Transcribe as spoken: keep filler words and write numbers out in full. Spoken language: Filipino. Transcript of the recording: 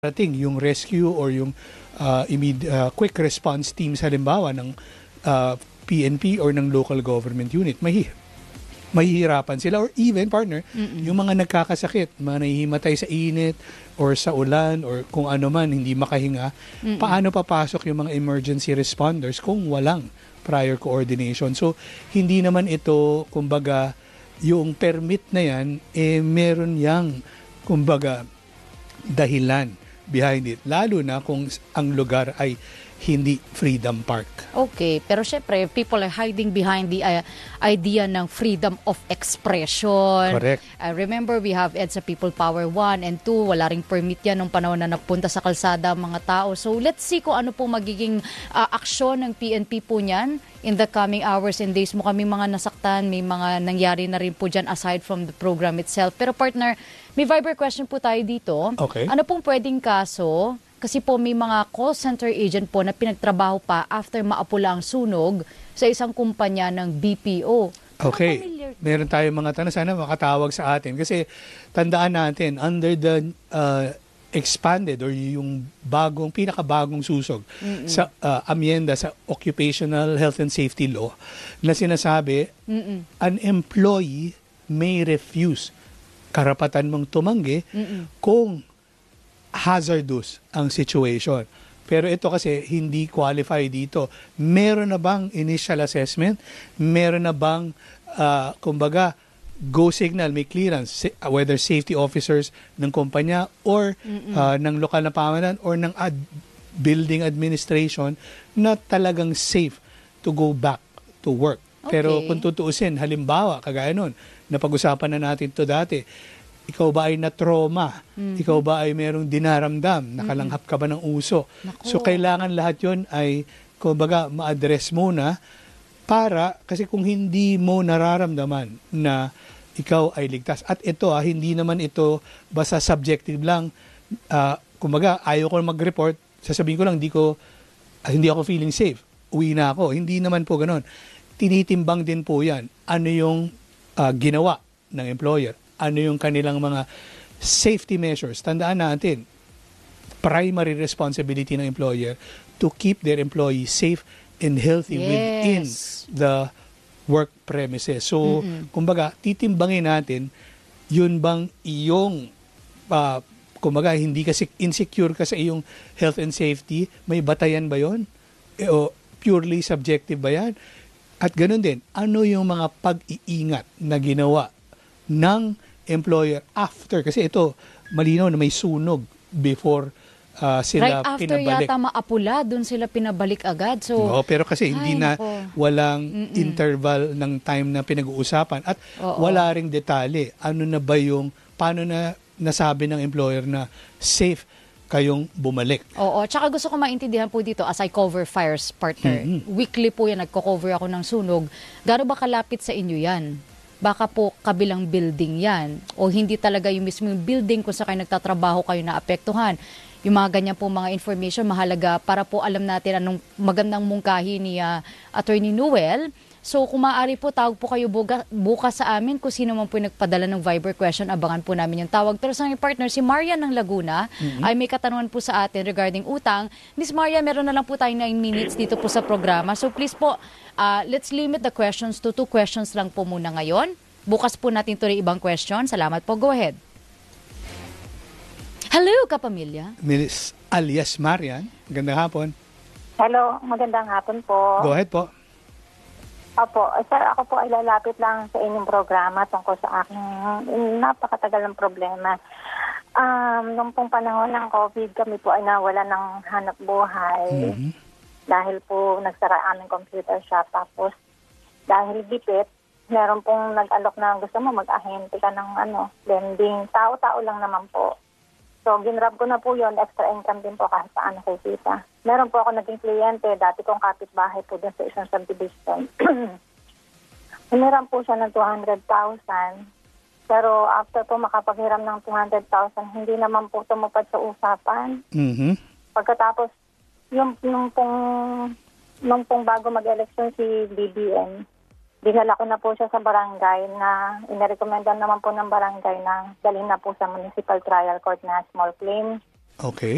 Rating yung rescue or yung uh, immediate, uh, quick response teams halimbawa ng uh, P N P or ng local government unit, mahi mahihirapan sila, or even partner, Mm-mm. yung mga nagkakasakit, mga nahihimatay sa init or sa ulan or kung ano man, hindi makahinga, Mm-mm. paano papasok yung mga emergency responders kung walang prior coordination? So, hindi naman ito, kumbaga, yung permit na yan, eh meron yang, kumbaga, dahilan behind it, lalo na kung ang lugar ay hindi Freedom Park. Okay, pero syempre, people are hiding behind the uh, idea ng freedom of expression. Correct. I uh, remember we have EDSA People Power one and two, wala ring permit yan nung panahon na nagpunta sa kalsada mga tao. So let's see kung ano po magiging uh, aksyon ng P N P po niyan in the coming hours and days. Mo kami mga nasaktan, may mga nangyari na rin po dyan aside from the program itself. Pero partner, may Viber question po tayo dito. Okay. Ano pong pwedeng kaso? Kasi po may mga call center agent po na pinagtrabaho pa after maapula ang sunog sa isang kumpanya ng B P O. Okay. Meron tayong mga tanong. Sana makatawag sa atin. Kasi tandaan natin, under the uh, expanded or yung bagong, pinakabagong susog Mm-mm. sa uh, amyenda sa Occupational Health and Safety Law na sinasabi, Mm-mm. an employee may refuse, karapatan mong tumanggi Mm-mm. kung hazardous ang situation. Pero ito kasi hindi qualify dito. Meron na bang initial assessment? Meron na bang, uh, kumbaga, go signal, may clearance, whether safety officers ng kumpanya or uh, ng lokal na pamahalaan or ng ad- building administration na talagang safe to go back to work. Okay. Pero kung tutuusin, halimbawa, kagaya nun, napag-usapan na natin to dati, ikaw ba ay na-trauma? Mm-hmm. Ikaw ba ay merong dinaramdam? Nakalanghap ka ba ng uso? Naku. So, kailangan lahat yon ay, kumbaga, ma-address muna para, kasi kung hindi mo nararamdaman na ikaw ay ligtas. At ito, ah, hindi naman ito basta subjective lang. Uh, kumbaga, ayaw ko mag-report, sasabihin ko lang, hindi, ko, ah, hindi ako feeling safe. Uwi na ako. Hindi naman po ganon. Tinitimbang din po yan. Ano yung uh, ginawa ng employer? Ano yung kanilang mga safety measures. Tandaan natin, primary responsibility ng employer to keep their employees safe and healthy yes. within the work premises. So, Mm-mm. kumbaga, titimbangin natin, yun bang iyong, uh, kumbaga, hindi kasi insecure ka sa iyong health and safety, may batayan ba yun? E, o purely subjective ba yan? At ganun din, ano yung mga pag-iingat na ginawa ng employer after, kasi ito malinaw na may sunog before uh, sila right after pinabalik. Yata maapula, dun sila pinabalik agad. So, no, pero kasi hindi ay, na nako. Walang Mm-mm. interval ng time na pinag-uusapan at Oo. wala ring detalye. Ano na ba yung, paano na nasabi ng employer na safe kayong bumalik. Oo, tsaka gusto ko maintindihan po dito as I cover fires partner. Mm-hmm. Weekly po yan, nagko-cover ako ng sunog. Gaano ba kalapit sa inyo yan? Baka po kabilang building yan o hindi talaga yung mismong building kung sa kayo nagtatrabaho kayo na apektuhan. Yung mga ganyan po mga information mahalaga para po alam natin anong magandang mungkahi ni uh, Attorney Noel. So kung maaari po, tawag po kayo buka, bukas sa amin kung sino man po nagpadala ng Viber question, abangan po namin yung tawag. Pero sa aming partner, si Marian ng Laguna, mm-hmm. ay may katanungan po sa atin regarding utang. Miss Marian, meron na lang po tayo nine minutes dito po sa programa. So please po, uh, let's limit the questions to two questions lang po muna ngayon. Bukas po natin tuloy ibang question. Salamat po. Go ahead. Hello, kapamilya. Miss alias Marian, magandang hapon. Hello, magandang hapon po. Go ahead po. Opo, sir, ako po ay lalapit lang sa inyong programa tungkol sa aking napakatagal ng problema. Um, nung pong panahon ng COVID, kami po ay nawala ng hanap buhay mm-hmm. dahil po nagsara aming computer shop. Tapos dahil bipit, meron pong nag-alok na gusto mo mag-ahente ka ng ano, lending. Tao-tao lang naman po. So, ginrab ko na po yun, extra income din po kahit saan ako kita. Meron po ako naging kliyente, dati kong kapitbahay po dun sa isang subdivision. Hiniram po siya ng two hundred thousand. Pero after po makapaghiram ng two hundred thousand, hindi naman po tumupad sa usapan. Mm-hmm. Pagkatapos, yung, yung pong, yung pong bago mag-election si B B M, dinala ko na po siya sa barangay na inirekomendan naman po ng barangay na dalhin na po sa municipal trial court na small claim. Okay.